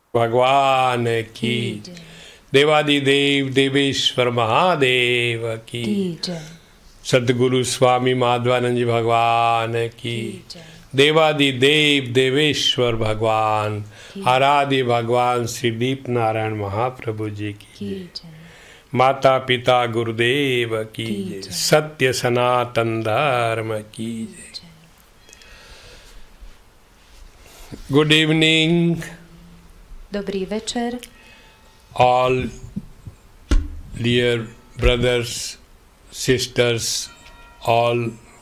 भगवान की देवादिदेव देवेश्वर महादेव की सद्गुरु स्वामी माधवानंद जी भगवान की देवादिदेव देवेश्वर भगवान आराध्य भगवान श्री दीप नारायण महाप्रभु जी की माता पिता गुरुदेव की सत्य सनातन धर्म की good evening Dobrý večer. All dear brothers, sisters, all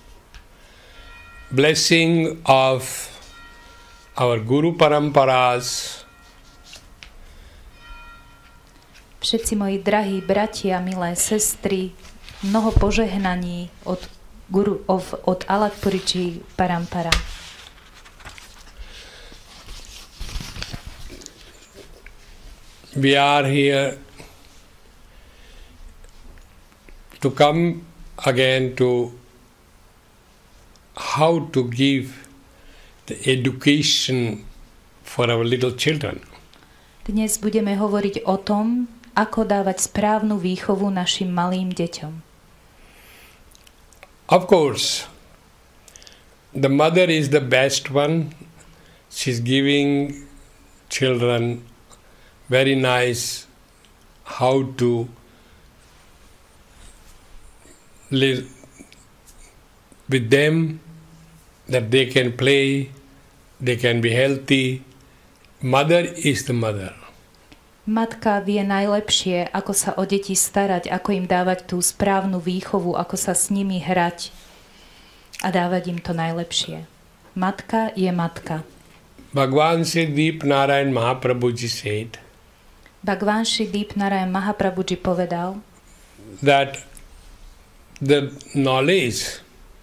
blessing of our Guru Paramparas. Všetci moji drahí bratia, milé sestry, mnoho požehnaní od Alatpuriji Parampara. We are here to come again to how to give the education for our little children. Dnes budeme hovoriť o tom, ako dávať správnu výchovu našim malým deťom. Of course, the mother is the best one. She's giving children very nice how to live with them, that they can play, they can be healthy. Mother is the mother. Matka vie najlepšie, ako sa o deti starať, ako im dávať tú správnu výchovu, ako sa s nimi hrať a dávať im to najlepšie. Matka je matka. Bhagwan Sri Deep Narayan Mahaprabhuji said, Bhagwan Sri Deep Narayan Mahaprabhuji povedal, that the knowledge,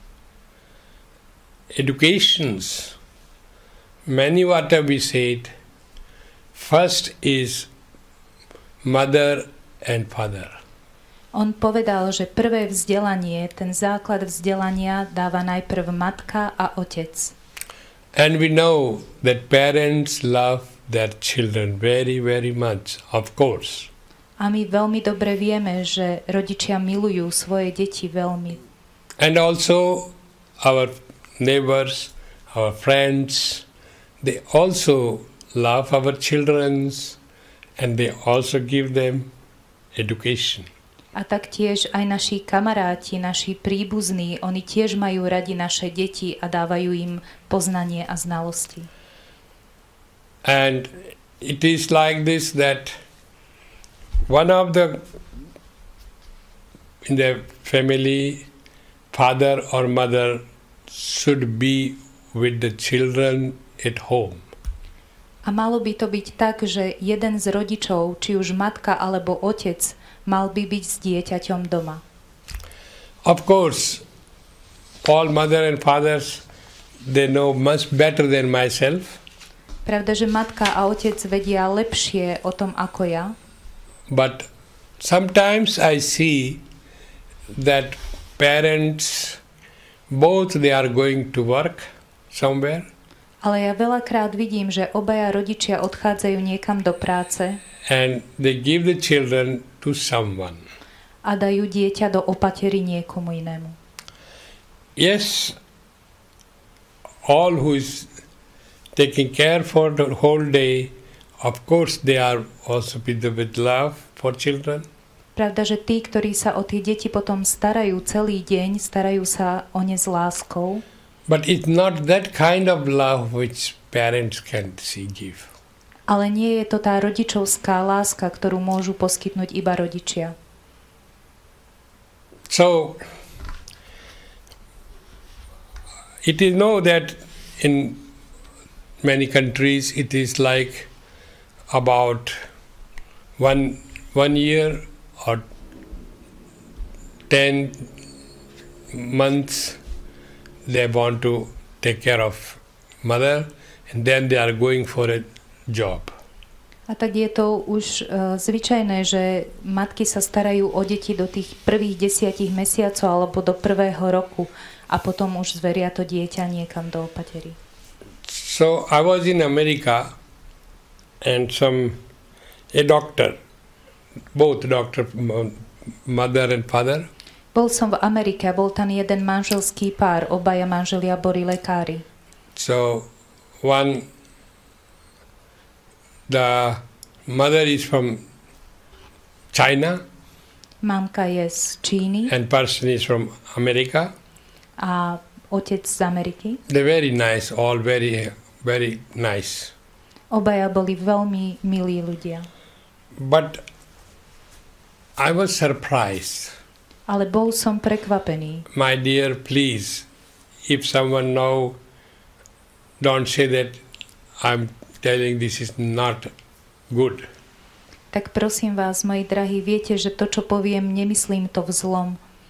educations, many whatever we said, first is mother and father. On povedal, že prvé vzdelanie, ten základ vzdelania dáva najprv matka a otec. And we know that parents love their children very, very much, of course. A my veľmi dobre vieme, že rodičia milujú svoje deti veľmi. And also our neighbors, our friends, they also love our children and they also give them education. A taktiež aj naši kamaráti, naši príbuzní, oni tiež majú radi naše deti a dávajú im poznanie a znalosti. And it is like this that one of the in the family, father or mother should be with the children at home. A malo by to byť tak, že jeden z rodičov, či už matka alebo otec, mal by byť s dieťaťom doma. Of course, all mother and fathers, they know much better than myself. Pravda, že matka a otec vedia lepšie o tom ako ja. But sometimes I see that parents, both they are going to work somewhere. Ale ja veľakrát vidím, že obaja rodičia odchádzajú niekam do práce. And they give the children to someone. A dajú dieťa do opatery niekomu inému. Yes, all who is taking care for the whole day, of course they are also with love for children. Pravda, že tí, ktorí sa o tie deti potom starajú celý deň, starajú sa o ne s láskou. But it's not that kind of love which parents can give. Ale nie je to tá rodičovská láska, ktorú môžu poskytnúť iba rodičia. So, it is known that in many countries it is like about one year or 10 months they want to take care of mother and then they are going for a job. A tak je to už zvyčajné, že matky sa starajú o deti do tých prvých 10 mesiacov alebo do 1. roku a potom už zveria to dieťa niekam do opatery. So I was in America and a doctor, both doctor, mother and father. Bol som v Amerike a bol tam jeden manželský pár, obaja manželia boli lekári. So the mother is from China. Mamka je z Číny. And person is from America. A otec z Ameriky. They're very nice, all very, very nice. Obaja boli veľmi milí ľudia. But I was surprised. Ale bol som prekvapený. My dear, please, if someone know, don't say that I'm telling this is not good. Tak prosím vás, moji drahí, viete, že to, čo poviem, nemyslím to v zlom.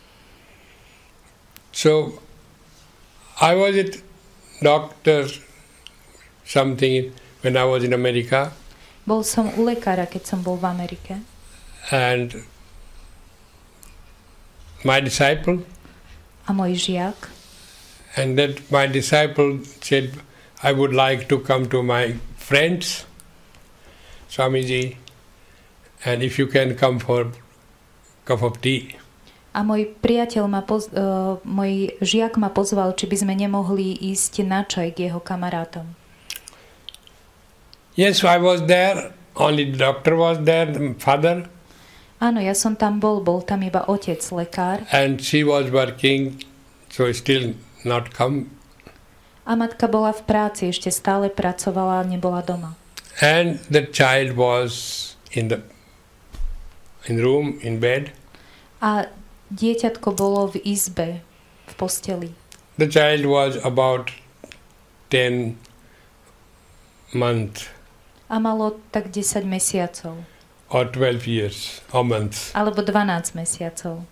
So, I was a doctor something when I was in America. Bol som u lekára, keď som bol v Amerike. And my disciple. A môj žiak. And that my disciple said, I would like to come to my friends, Swamiji, and if you can come for a cup of tea. A môj priateľ môj žiak ma pozval, či by sme nemohli ísť na čaj k jeho kamarátom. Yes, I was there. Only the doctor was there, the father. Áno, ja som tam bol tam iba otec, lekár. And she was working, so still not come. A matka bola v práci, ešte stále pracovala, nebola doma. And the child was in room, in bed. A dieťatko bolo v izbe, v posteli. The child was about 10 months. A malo tak 10 mesiacov. Or 12 years, or months. Alebo 12 mesiacov.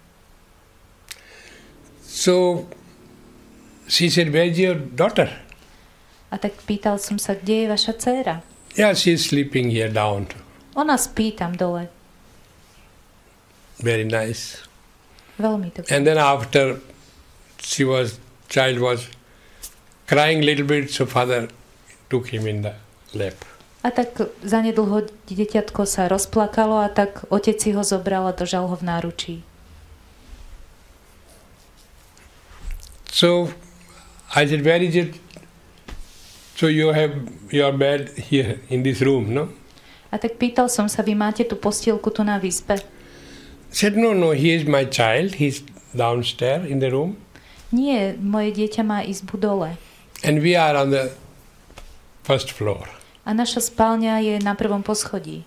So, she said, where is your daughter? A tak pýtal som sa, kde je vaša dcéra? Yeah, she is sleeping here down. Ona spí tam dole. Very nice. Veľmi to. And then after, child was crying a little bit, so father took him in the lap. A tak zanedlho dieťatko sa rozplakalo a tak otec si ho zobral a držal ho v náručí. So I said, where is it? So you have your bed here in this room, no? A tak pýtal som sa, vy máte tú postielku tu na výspe? Said, no, he is my child. He's downstairs in the room. Nie, moje dieťa má izbu dole. And we are on the first floor. A naša spálňa je na prvom poschodí.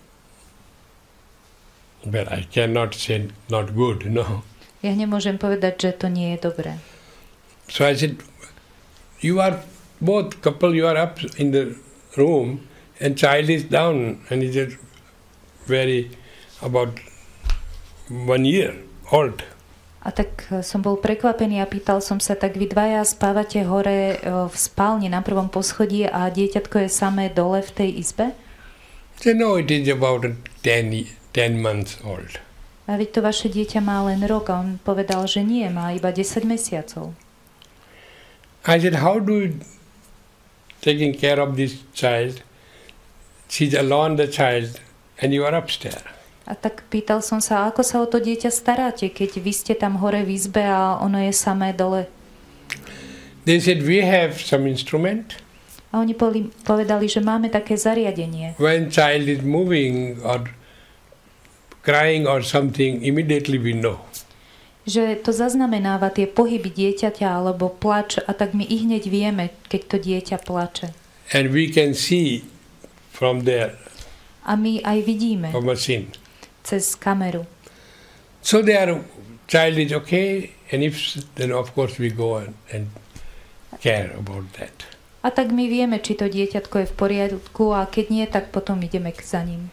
But I cannot say not good, no. Ja nemôžem povedať, že to nie je dobré. So I said, you are both couple, you are up in the room and child is down and he is very about 1 year old. A tak som bol prekvapený a pýtal som sa, tak vy dvaja spávate hore v spálni na prvom poschodí a dieťatko je samé dole v tej izbe? So no, it is about 10 months old. A veď to vaše dieťa má len rok a on povedal, že nie, má iba 10 mesiacov. I said, how do you taking care of this child? She's alone, the child, and you are upstairs. A tak pýtal som sa, ako sa o to dieťa staráte, keď vy ste tam hore v izbe a ono je samé dole? They said, we have some instrument. A oni povedali, že máme také zariadenie. When child is moving or crying or something, immediately we know. Že to zaznamenáva tie pohyby dieťaťa alebo plač a tak my i hneď vieme, keď to dieťa plače. And we can see from there. A my aj vidíme. From a scene. Cez kameru. So their child is okay, and if then of course we go and care about that. A tak my vieme, či to dieťatko je v poriadku a keď nie, tak potom ideme za ním.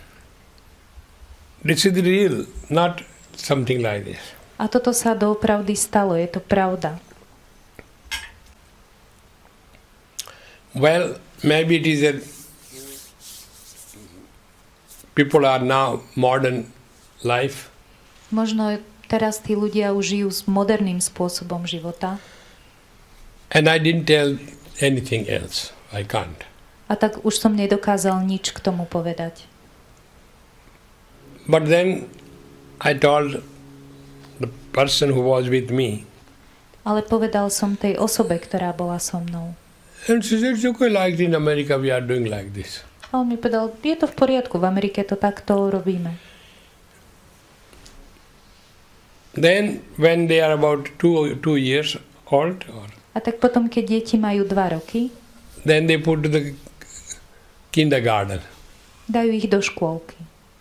This is real, not something like this. A toto sa doopravdy stalo, je to pravda. Well, maybe it is a people are now modern life. Možno teraz tí ľudia už žijú s moderným spôsobom života. And I didn't tell anything else. I can't. A tak už som nedokázal nič k tomu povedať. But then I told the person who was with me, Ale povedal som tej osobe, ktorá bola so mnou. and she said, it's okay, like in America we are doing like this. A on mi povedal, je to v poriadku, v Amerike to takto robíme. Then when they are about 2 years old, A tak potom, keď deti majú 2 roky, then they put to the kindergarten. dajú ich do škôlky.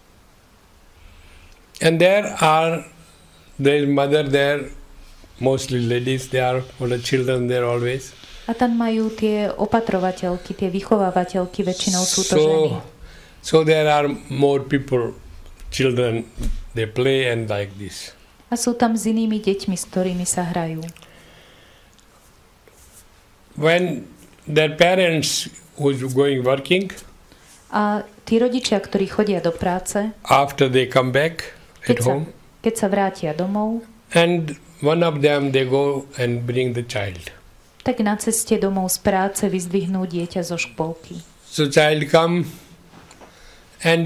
And there is mother there, mostly ladies, they are for the children there always. A tam majú tie opatrovateľky, tie vychovávateľky, väčšinou sú to ženy. So there are more people, children, they play and like this. A sú tam s inými deťmi, s ktorými sa hrajú. When their parents who is going working, A tí rodičia, ktorí chodia do práce, after they come back at home, keď sa vrátia domov, and one of them they go and bring the child. tak na ceste domov z práce vyzdvihnú dieťa zo škôlky. So child come and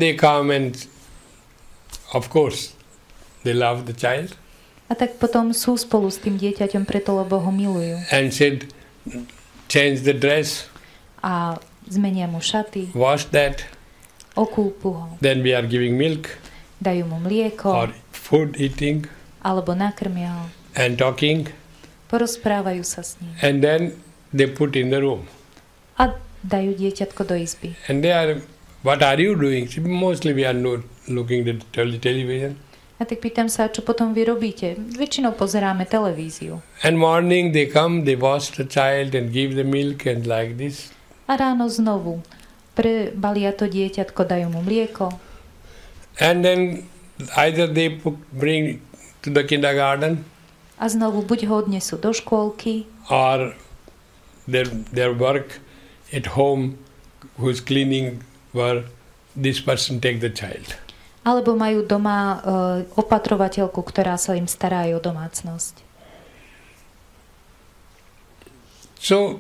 of course they love the child A tak potom sú spolu s tým dieťaťom preto, lebo ho milujú. and said change the dress, A zmenia mu šaty, wash that, okúpu ho, then we are giving milk dajú mu mlieko, or food eating alebo nakrmia ho. and talking, Porozprávajú sa s ním. and then they put in the room. A dajú dieťatko do izby. And they are, what are you doing? Mostly we are not looking at television. A tak pýtam sa, čo potom vy robíte? Väčšinou pozeráme televíziu. And morning they come, they wash the child and give the milk and like this. A ráno znovu prebalia to dieťatko, dajú mu mlieko. And then either they bring to the kindergarten A znovu buď ho odnesú do škôlky, or their work at home, who's cleaning work, this person take the child. alebo majú doma opatrovateľku, ktorá sa im stará aj o domácnosť. So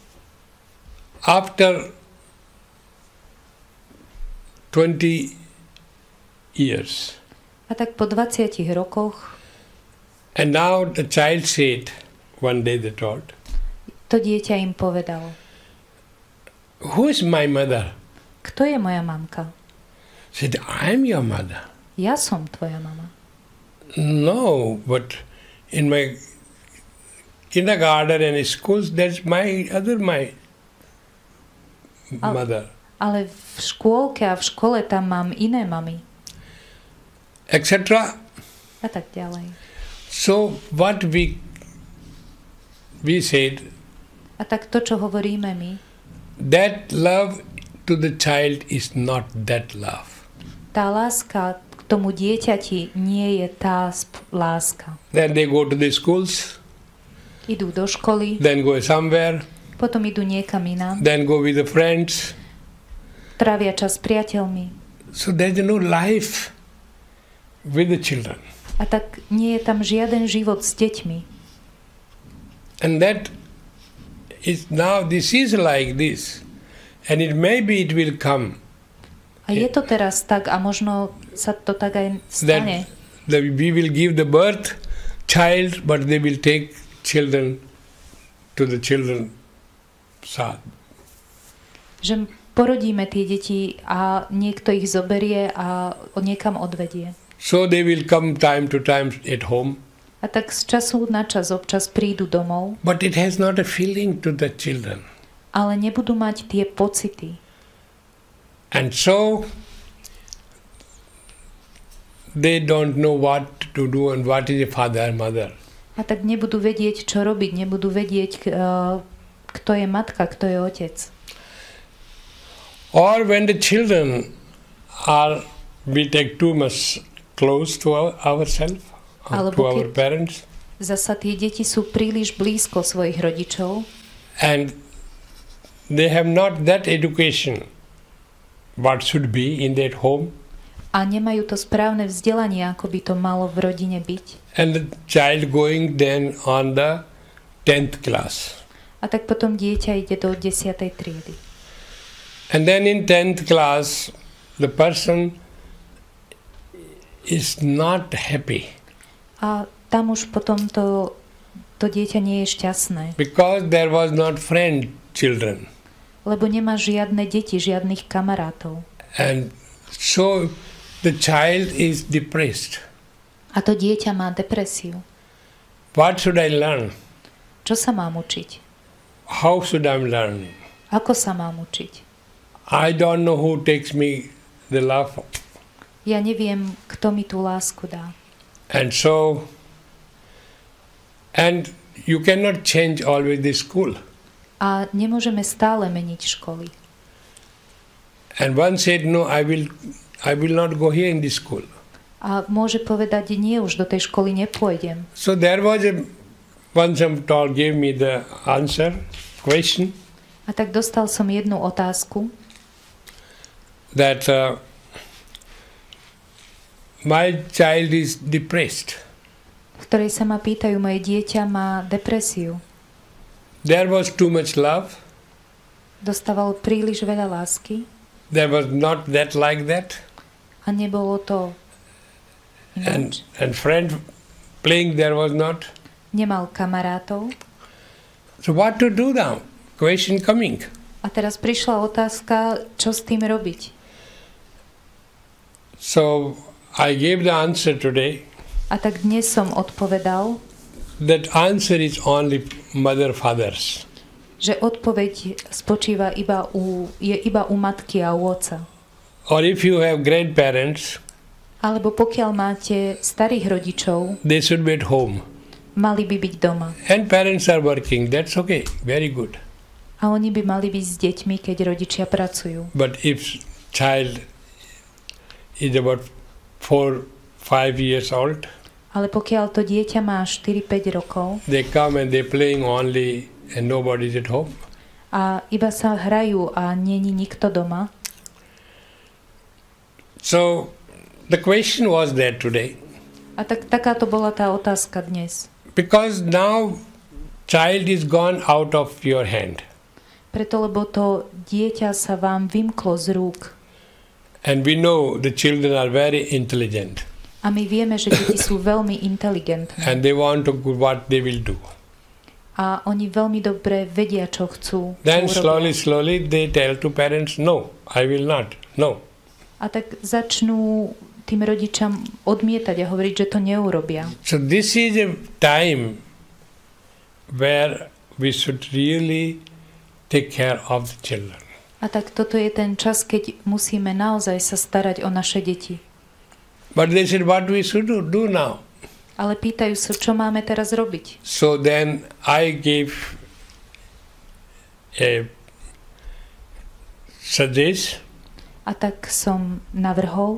after 20 years, A tak po 20 rokoch and now the child said, one day they told, to dieťa im povedalo, who is my mother? kto je moja mamka? Said, I am your mother. Ja som tvoja mama. No, but in my kindergarten and schools, that's my mother. Ale v škôlke a v škole tam mám iné mamy. Etc. A tak ďalej. So what we said, A tak to, čo hovoríme my, that love to the child is not that love. tá láska k tomu dieťati nie je tá láska. Then they go to the schools, Idú do školy, then go somewhere, potom idú niekam inám, then go with the friends. trávia čas s priateľmi. So there's no life with the children. A tak nie je tam žiaden život s deťmi. And that is now, this is like this. And it will come. A je to teraz tak a možno sa to tak aj stane. That we will give the birth child, but they will take children to the children side. Že porodíme tie deti a niekto ich zoberie a niekam odvedie. So they will come time to time at home. A tak z času na čas občas prídu domov, But it has not a feeling to the children. ale nebudú mať tie pocity. And so they don't know what to do and what is a father and mother. A tak nebudú vedieť, čo robiť, nebudú vedieť, kto je matka, kto je otec. Or when the children we take too much close to ourselves, to our parents. Zasa tie deti sú príliš blízko svojich rodičov And they have not that education what should be in that home. a nemajú to správne vzdelanie, ako by to malo v rodine byť. And the child going then on the 10th class. A tak potom dieťa ide do 10. triedy. And then in 10th class, the person is not happy. A tam už potom to dieťa nie je šťastné. Because there was not friend children. Lebo nemá žiadne deti, žiadnych kamarátov. And so the child is depressed. A to dieťa má depresiu. What should I learn? Čo sa mám učiť? How should I learn? Ako sa mám učiť? I don't know who takes me the love. Ja neviem, kto mi tú lásku dá. And so, and you cannot change always the school. A nemôžeme stále meniť školy. And one said, no, I will not go here in this school. A môže povedať, nie, už do tej školy nepôjdem. So there was one some told gave me the answer, question. A tak dostal som jednu otázku, that my child is depressed. v ktorej sa ma pýtajú, moje dieťa má depresiu. There was too much love. Dostával príliš veľa lásky. There was not that like that. A nebolo to ináč. And friend playing there was not. Nemal kamarátov. So what to do now? Question coming. A teraz prišla otázka, čo s tým robiť. So I gave the answer today. A tak dnes som odpovedal, That answer is only mother-fathers. že odpoveď spočíva iba u matky a u otca. Or if you have grandparents, Alebo pokiaľ máte starých rodičov, they should be at home. mali by byť doma. And parents are working. That's okay. Very good. A oni by mali byť s deťmi, keď rodičia pracujú. But if child is about 4-5 years old, Ale pokiaľ to dieťa má 4-5 rokov they come and they're playing only and nobody's at home. a iba sa hrajú a není nikto doma, So the question was there today. a takáto bola tá otázka dnes. Because now child is gone out of your hand. Preto, lebo to dieťa sa vám vymklo z rúk. And we know the children are very intelligent. A my vieme, že deti sú veľmi inteligentné. And they want to do what they will do. A oni veľmi dobre vedia, čo chcú. Then čo urobia. slowly they tell to parents, no, I will not, no. A tak začnú tým rodičom odmietať a hovoriť, že to neurobia. So this is a time where we should really take care of the children. A tak toto je ten čas, keď musíme naozaj sa starať o naše deti. But they said, what we should do now? Ale pýtajú sa, čo máme teraz robiť. So then I gave a suggest. A tak som navrhol,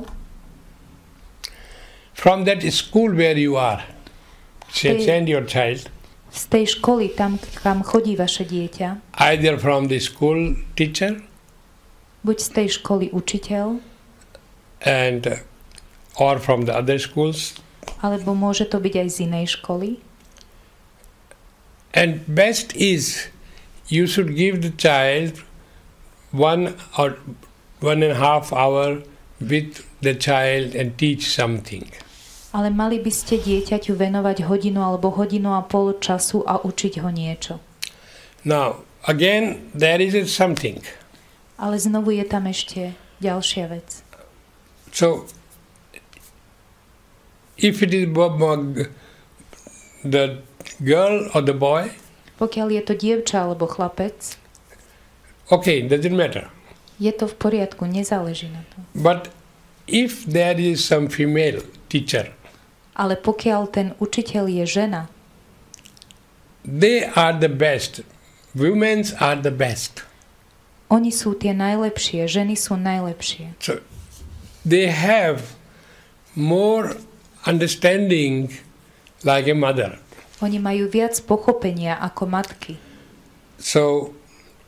From that school where you are, send your child, z tej školy, tam, kam chodí vaše dieťa, either from the school teacher buď z tej školy učiteľ, and or from the other schools. alebo môže to byť aj z inej školy. And best is you should give the child 1 or 1.5 hour with the child and teach something. Ale mali by ste dieťaťu venovať hodinu alebo hodinu a pol času a učiť ho niečo. Now, again, there is something. Ale znovu je tam ešte ďalšia vec. So, if it is the girl or the boy, Pokiaľ je to dievča alebo chlapec, okay, doesn't matter. je to v poriadku, nezáleží na to. But if there is some female teacher, Ale pokiaľ ten učiteľ je žena, they are the best. Women are the best. oni sú tie najlepšie, ženy sú najlepšie. So they have more understanding like a mother. Oni majú viac pochopenia ako matky. So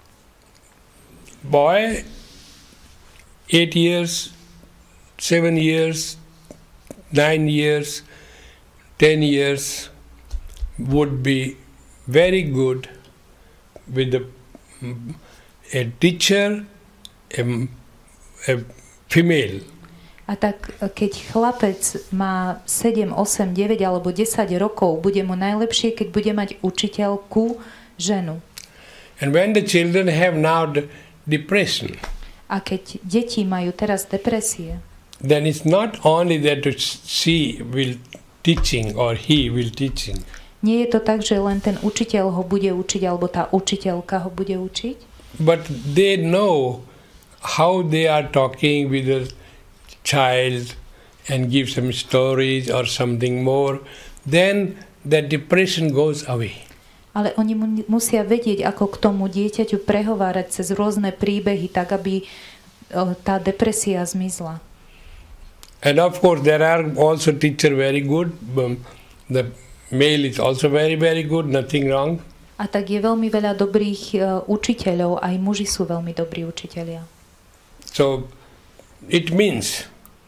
boy, 8 years, 7 years, 9 years, 10 years would be very good with a teacher a female. A tak keď chlapec má 7, 8, 9 alebo 10 rokov, bude mu najlepšie, keď bude mať učiteľku ženu. And when the children have now depression, a keď deti majú teraz depresie, then it's not only that she will teaching or he will teaching. Nie je to tak, že len ten učiteľ ho bude učiť alebo tá učiteľka ho bude učiť. But they know how they are talking with the child and give some stories or something more, then the depression goes away. Ale oni musia vedieť, ako k tomu dieťaťu prehovárať cez rôzne príbehy, tak aby tá depresia zmizla. And of course there are also teachers very good. The male is also very, very good, nothing wrong. A tak je veľmi veľa dobrých učiteľov, aj muži sú veľmi dobrí učitelia. So it means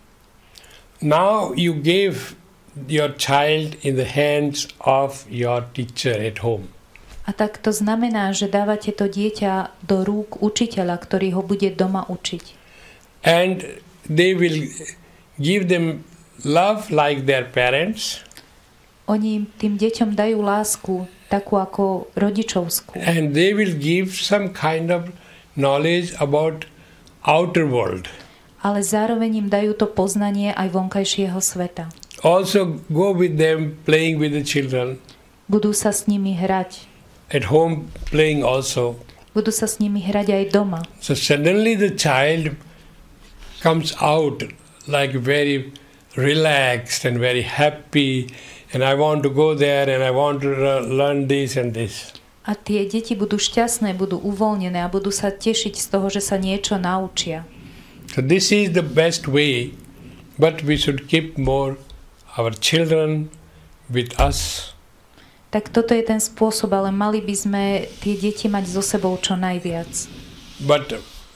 now you gave your child in the hands of your teacher at home. A tak to znamená, že dávate to dieťa do rúk učiteľa, ktorý ho bude doma učiť. And they will give them love like their parents. Oni tým deťom dajú lásku, takú ako rodičovskú. And they will give some kind of knowledge about outer world. Ale zároveň im dajú to poznanie aj vonkajšieho sveta. Also go with them playing with the children. Budú sa s nimi hrať. At home playing also. Budú sa s nimi hrať aj doma. So suddenly the child comes out like very relaxed and very happy, and I want to go there and I want to learn this and this. A tie deti budú šťastné, budú uvoľnené a budú sa tešiť z toho, že sa niečo naučia. So this is the best way, but we should keep more our children with us. Tak toto je ten spôsob, ale mali by sme tie deti mať so sebou čo najviac. But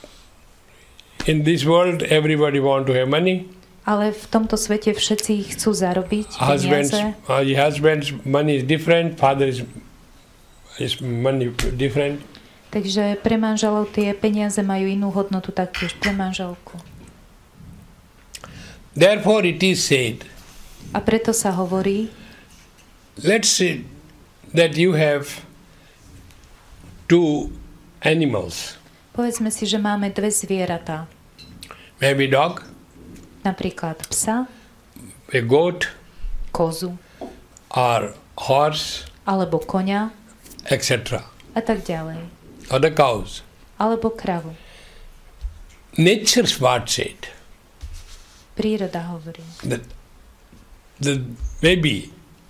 in this world everybody want to have money. Ale v tomto svete všetci chcú zarobiť peniaze. Husband's money is different, father is money different. Takže pre manželov tie peniaze majú inú hodnotu, taktiež pre manželku. Therefore it is said, a preto sa hovorí, let's say that you have two animals. Povedzme si, že máme dve zvieratá. Maybe dog. Napríklad psa. A goat. Kozu. Or horse. Alebo koňa. Etc. A tak ďalej. Or the cows. Alebo kravu. Nature's what said. Príroda hovorí. The baby.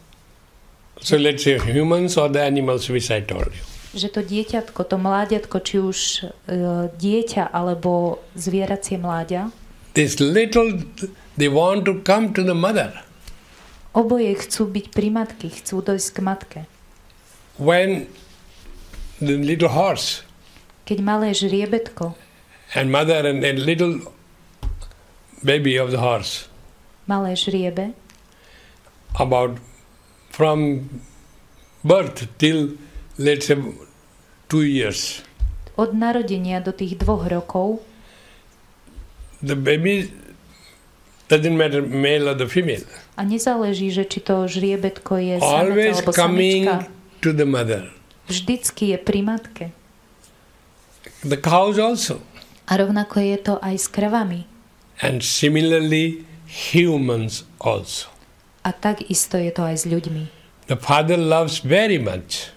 So let's say humans or the animals which I told you. Že to dieťatko, to mláďatko, či už dieťa alebo zvieracie mláďa. This little, they want to come to the mother. Oboje chcú byť pri matke, chcú dojsť k matke. When the little horse. Keď malé žriebetko. And mother and little baby of the horse. Malé žriebe. About from birth till, let's say, 2 years. Od narodenia do tých 2 rokov. The baby doesn't matter male or the female. A nezáleží, že či to žriebetko je samec always alebo coming samička. To the mother. Vždycky je pri matke. The cows also. A rovnako je to aj s kravami. And similarly humans also. A takisto je to aj s ľuďmi. The father loves very much.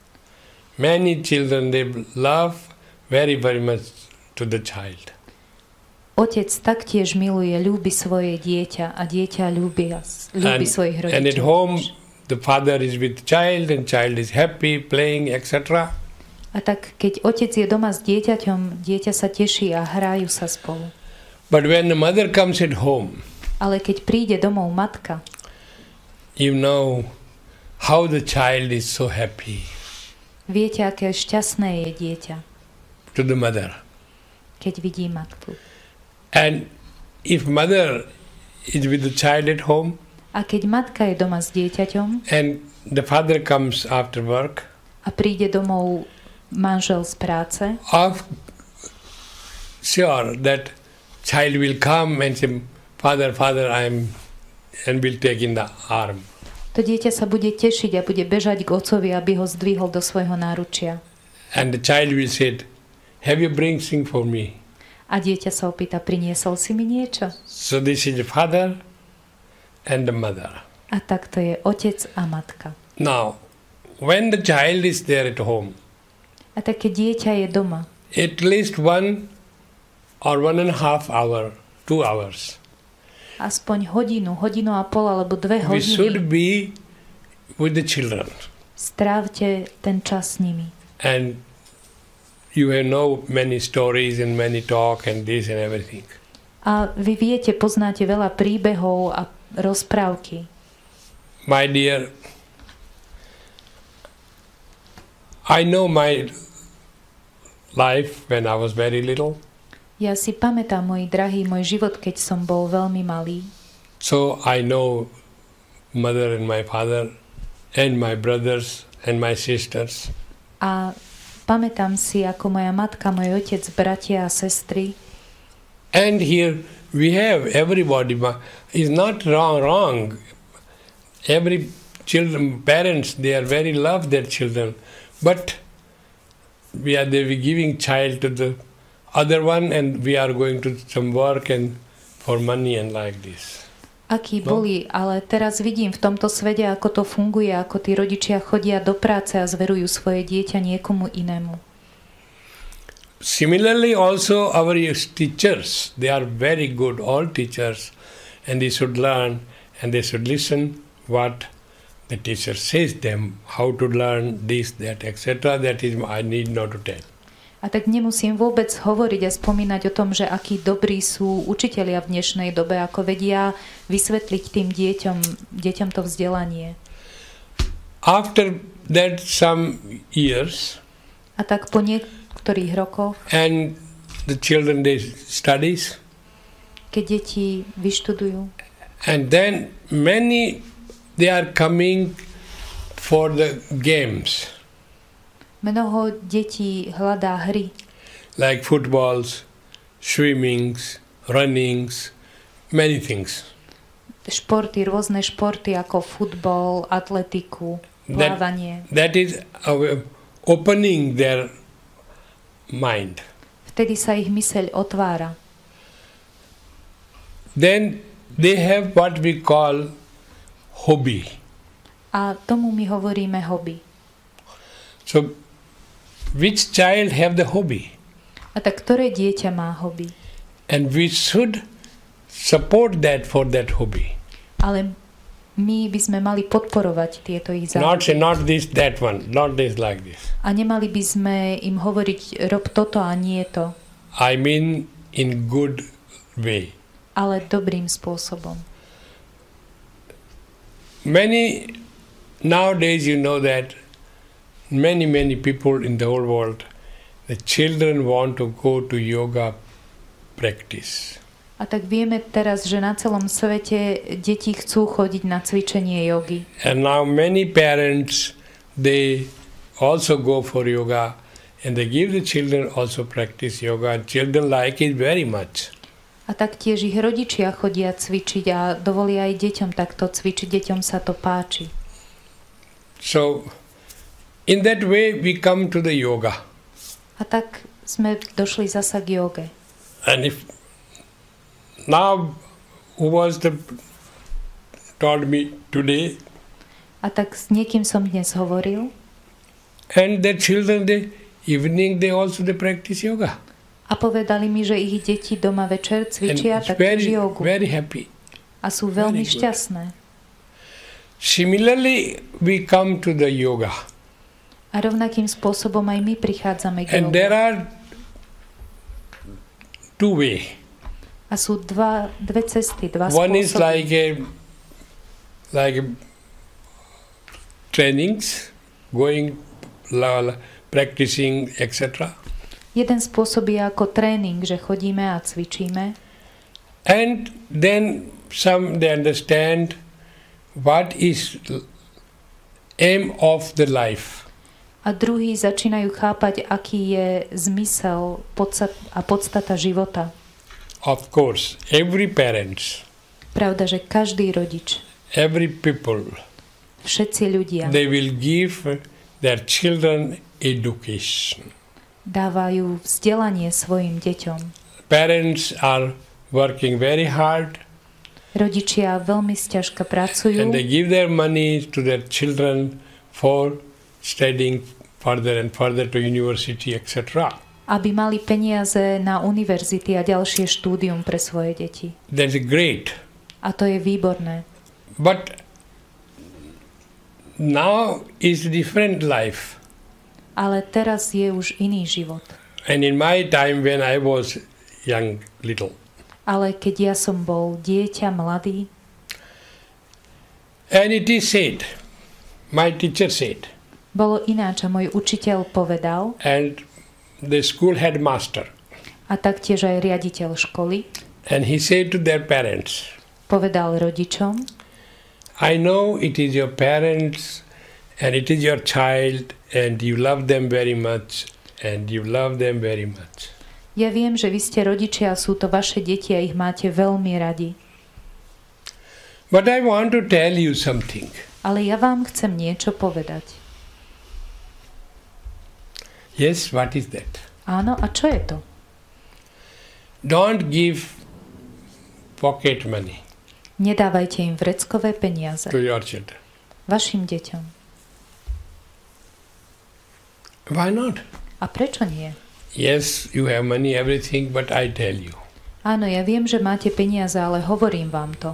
Many children, they love very, very much to the child. Otec taktiež miluje, ľúbi svoje dieťa a dieťa ľúbi svojich rodičov. And at home the father is with the child and child is happy, playing, etc. A tak keď otec je doma s dieťaťom, dieťa sa teší a hrajú sa spolu. But when the mother comes at home, ale keď príde domov matka, you know how the child is so happy. Viete, aké šťastné je dieťa. To the mother. Keď vidí matku. And if mother is with the child at home, a keď matka je doma s dieťaťom, and the father comes after work, a príde domov manžel z práce, sure that child will come and say, Father, and will take in the arm. To dieťa sa bude tešiť a bude bežať k otcovi, aby ho zdvihol do svojho náručia. And the child will say, have you bring something for me? A dieťa sa opýta, priniesol si mi niečo? So this is the father and the mother. A tak to je otec a matka. Now, when the child is there at home, a tak keď dieťa je doma, at least 1 or 1.5 hour, 2 hours, aspoň hodinu a pol alebo 2 hodiny, we should be with the children. Strávte ten čas s nimi. And you know many stories and many talk and this and everything. A vy viete, poznáte veľa príbehov a rozprávky. My dear, I know my life when I was very little. Ja si pamätám, môj drahý, môj život, keď som bol veľmi malý. So I know mother and my father and my brothers and my sisters. A pamätám si, ako moja matka, môj otec, bratia a sestry. And here we have everybody. It's not wrong. Every children, parents, they are very love their children. But they be giving child to the other one and we are going to some work and for money and like this. Akí boli, ale teraz vidím v tomto svete, ako to funguje, ako tí rodičia chodia do práce a zverujú svoje dieťa niekomu inému. Similarly also our teachers, they are very good, all teachers, and they should learn and they should listen what the teacher says them, how to learn this, that, etc. That is, I need not to tell. A tak nemusím vôbec hovoriť a spomínať o tom, že akí dobrí sú učitelia v dnešnej dobe, ako vedia vysvetliť tým deťom to vzdelanie. After that some years, a tak po niektorých rokoch, and the children they studies, keď deti vyštudujú, and then many they are coming for the games. Mnoho detí hľadá hry. Like footballs, swimmings, runnings, many things. Športy, rôzne športy ako futbal, atletiku, plávanie. That is opening their mind. Vtedy sa ich myseľ otvára. Then they have what we call hobby. A tomu my hovoríme hobby. So which child have the hobby? A tak ktoré dieťa má hobby? And we should support that for that hobby. Ale my by sme mali podporovať tieto ich záujmy. Not this, that one, not this like this. A nemali by sme im hovoriť, rob toto a nie to. I mean in good way. Ale dobrým spôsobom. Many nowadays you know that many people in the whole world, the children want to go to yoga practice. A tak vieme teraz, že na celom svete deti chcú chodiť na cvičenie jogy. And now many parents, they also go for yoga and they give the children also practice yoga and children like it very much. A taktiež ich rodičia chodia cvičiť a dovolia aj deťom takto cvičiť. Deťom sa to páči. So, in that way we come to the yoga. A tak sme došli zasa k joge. And if now who was told me today? A tak s niekým som dnes hovoril. And the children, evening they also practice yoga. A povedali mi, že ich deti doma večer cvičia taktiež jogu. Very happy. A sú veľmi šťastné. Similarly, we come to the yoga. A rovnakým spôsobom aj my prichádzame k jogu. And there are two ways. A sú dve cesty, dva spôsoby. One is like trainings, going, practicing, etc. Jeden spôsob je ako tréning, že chodíme a cvičíme. And then some they understand what is aim of the life. A druhí začínajú chápať, aký je zmysel a podstata života. Of course, every parent, Pravda, že každý rodič, every people, všetci ľudia they will give their children education. dávajú vzdelanie svojim deťom. Parents are working very hard Rodičia veľmi sťažka pracujú and they give their money to their children for studying further and further to university, etc. aby mali peniaze na univerzity a ďalšie štúdium pre svoje deti. That's great. A to je výborné. But now is different life. Ale teraz je už iný život. And in my time when I was young, little, Ale keď ja som bol dieťa, mladý, and it is said, my teacher said, bolo ináč a môj učiteľ povedal, and the school headmaster, a taktiež aj riaditeľ školy, and he said to their parents, povedal rodičom, I know it is your parents and it is your child and you love them very much and you love them very much. ja viem, že vy ste rodičia a sú to vaše deti a ich máte veľmi radi. But I want to tell you something. Ale ja vám chcem niečo povedať. Yes, what is that? Áno, a čo je to? Don't give pocket money Nedávajte im vreckové peniaze. to your children. Vašim deťom. Why not? A prečo nie? Yes, you have money, everything, but I tell you, Áno, ja viem, že máte peniaze, ale hovorím vám to.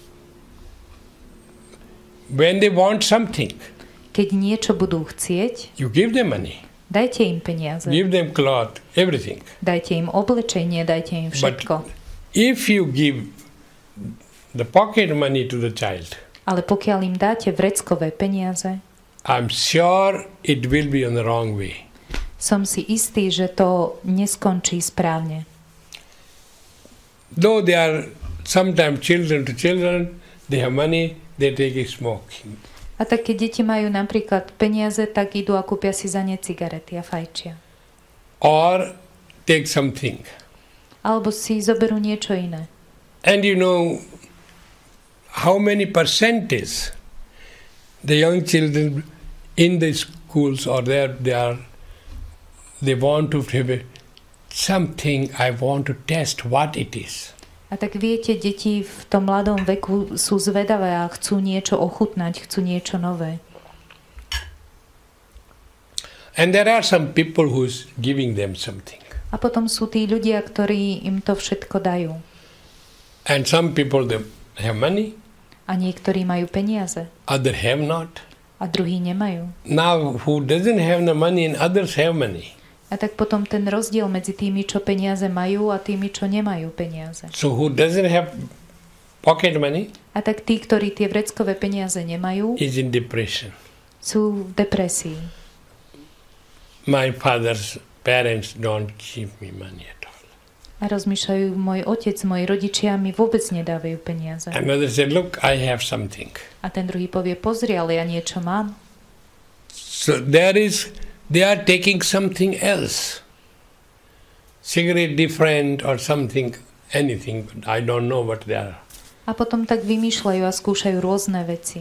when they want something, Keď niečo budú chcieť, you give them money, dajte im peniaze. give them cloth, everything. Dajte im oblečenie, dajte im všetko. If you give the pocket money to the child, Ale pokiaľ im dáte vreckové peniaze, I'm sure it will be on the wrong way. som si istý, že to neskončí správne. Though they are sometimes children to children, they have money, they take a smoking. A tak keď deti majú napríklad peniaze, tak idú a kúpia si za ne cigarety a fajčia. Or take something. Alebo si zoberú niečo iné. And you know how many percentage the young children in the schools or they want to have something, I want to test what it is. A tak viete, deti v tom mladom veku sú zvedavé a chcú niečo ochutnať, chcú niečo nové. And there are some people who's giving them something. A potom sú tí ľudia, ktorí im to všetko dajú. And some people they have money, A niektorí majú peniaze, other have not. a druhí nemajú. Now who doesn't have the money and others have money. A tak potom ten rozdiel medzi tými, čo peniaze majú a tými, čo nemajú peniaze. So who doesn't have pocket money A tak tí, ktorí tie vreckové peniaze nemajú, is in depression. sú v depresii. My father's parents don't give me money at all. A rozmýšľajú, môj otec, moji rodičia mi vôbec nedávajú peniaze. Another said, look, I have something. A ten druhý povie, pozri, ale ja niečo mám. So they are taking something else. Cigarette different or something, anything, but I don't know what they are. A potom tak vymýšľajú a skúšajú rôzne veci.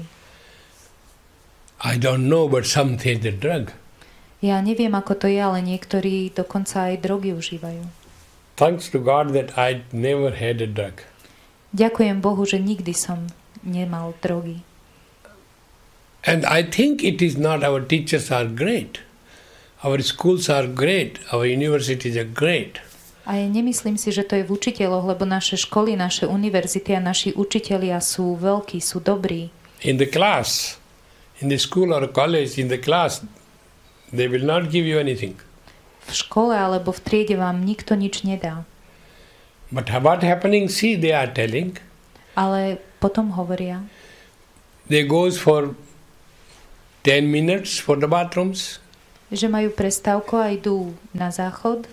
I don't know, but some take the drug. Ja neviem, ako to je, ale niektorí dokonca aj drogy užívajú. Thanks to God that I never had a drug. Ďakujem Bohu, že nikdy som nemal drogy. And I think it is not our teachers are great. Our schools are great. Our universities are great. A ja nemyslím si, že to je v učiteľoch, lebo naše školy, naše univerzity a naši učitelia sú veľkí, sú dobrí. In the class, in the school or college, in the class, they will not give you anything. V škole alebo v triede vám nikto nič nedá. But what happening, see, they are telling, Ale potom hovoria, they goes for 10 minutes for the bathrooms, že majú prestávku a idú na záchod.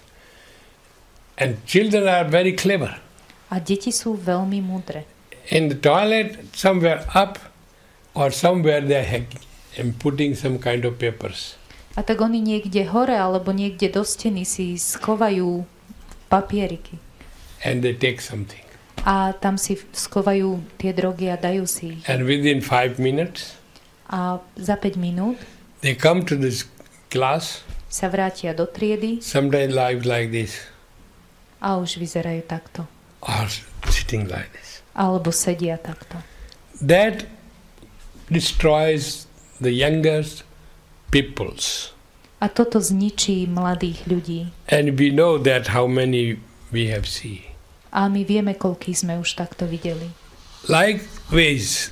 and children are very clever. A deti sú veľmi múdre. In the toilet, somewhere up or somewhere they are putting some kind of papers. A tak oni niekde hore alebo niekde do steny si schovajú papieriky. And they take something. A tam si schovajú tie drogy a dajú si ich. And within 5 minutes, A za 5 minút they come to this class, sa vrátia do triedy sometimes like this, a už vyzerajú takto. or sitting like this. Alebo sedia takto. That destroys the youngest peoples. A toto zničí mladých ľudí. And we know that how many we have seen. A my vieme, koľký sme už takto videli. Likewise,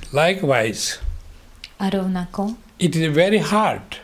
A rovnako it is very hard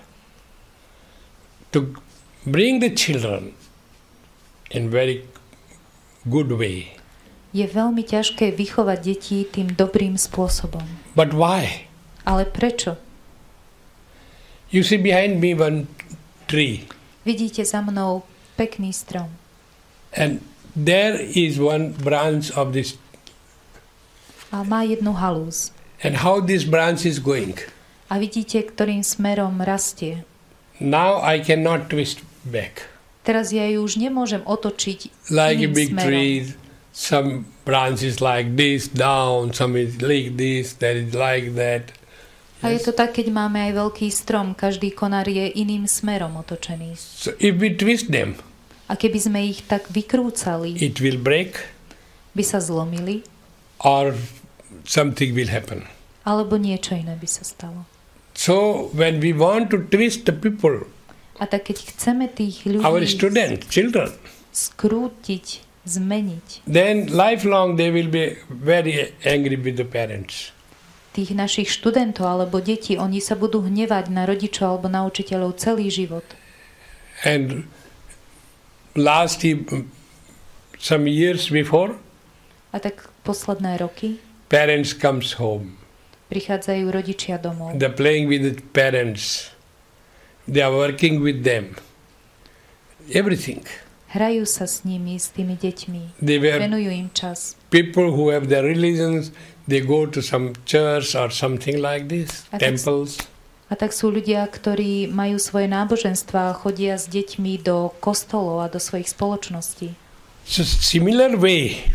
to bring the children in very good way. je veľmi ťažké vychovať deti tým dobrým spôsobom. But why? Ale prečo? You see behind me one tree, Vidíte za mnou pekný strom. and there is one branch of this. A má jednu halúz. And how this branch is going? A vidíte, ktorým smerom rastie. Now I cannot twist back. Teraz ja ju už nemôžem otočiť Like a iným big smerom. tree, some branches like this down, some is like this, that is like that. A je to tak, keď máme aj veľký strom, každý konár je iným smerom otočený. So if we twist them, A keby sme ich tak vykrúcali, it will break by sa zlomili, or something will happen. alebo niečo iné by sa stalo. So when we want to twist the people, A tak keď chceme tých ľudí our students, children, skrútiť, zmeniť, then lifelong they will be very angry with the parents. tých našich študentov alebo detí, oni sa budú hnevať na rodičov alebo na učiteľov celý život. And some years before, A tak posledné roky parents comes home. prichádzajú rodičia domov. They're playing with the parents. They are working with them. Everything. Hrajú sa s nimi, s tými deťmi. They were Venujú im čas. people who have their religions. They go to some church or something like this, I think temples. A tak sú ľudia, ktorí majú svoje náboženstva a chodia s deťmi do kostolov a do svojich spoločností. So similar way,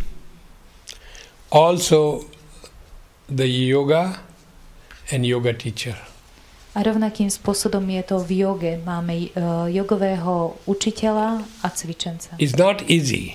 also the yoga and yoga teacher. A rovnakým spôsobom je to v joge. Máme jogového učiteľa a cvičenca. It's not easy.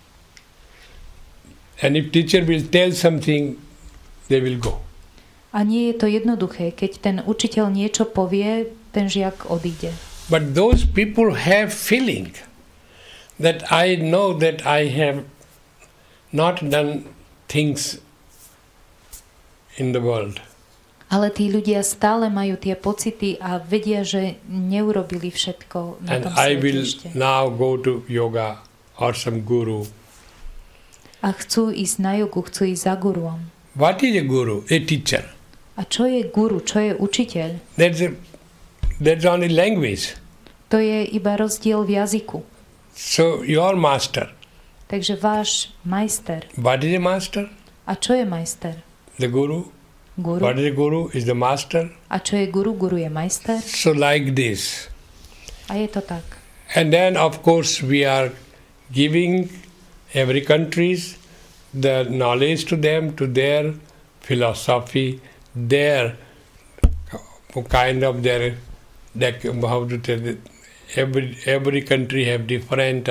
And if teacher will tell something, they will go. A nie je to jednoduché. Keď ten učiteľ niečo povie, ten žiak odíde. But those people have feeling that I know that I have not done things in the world. Ale tí ľudia stále majú tie pocity a vedia, že neurobili všetko na And tom I svete will ešte. now go to yoga or some guru. A chcú ísť na jogu, chcú ísť za guruom. What is a guru? A teacher. A čo je guru? Čo je učiteľ? That's only language. To je iba rozdiel v jazyku. So your master. Takže váš majster. What is a master? A čo je majster? The guru. Guru. What is a guru? Is the master. A čo je guru? Guru je majster. So like this. A je to tak. And then of course we are giving every countries the knowledge to them, to their philosophy, their kind of their, how to tell it, every country have different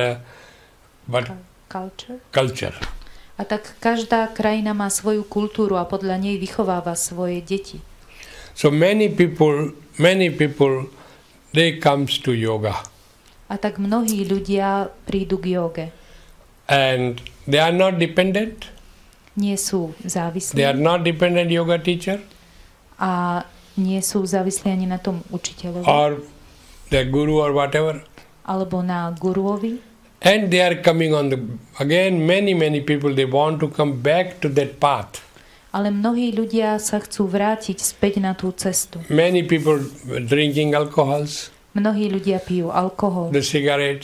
culture. A tak každá krajina má svoju kultúru a podľa nej vychováva svoje deti. So many people, they comes to yoga. A tak mnohí ľudia prídu k joge. And they are not dependent. Nie sú závislí. They are not dependent yoga teacher. A nie sú závislí ani na tom učiteľovi. Or the guru or whatever. Alebo na guruovi. And they are coming on again many people, they want to come back to that path. Ale mnohí ľudia sa chcú vrátiť späť na tú cestu. Many people drinking alcohols. Mnohí ľudia pijú alkohol, The cigarettes.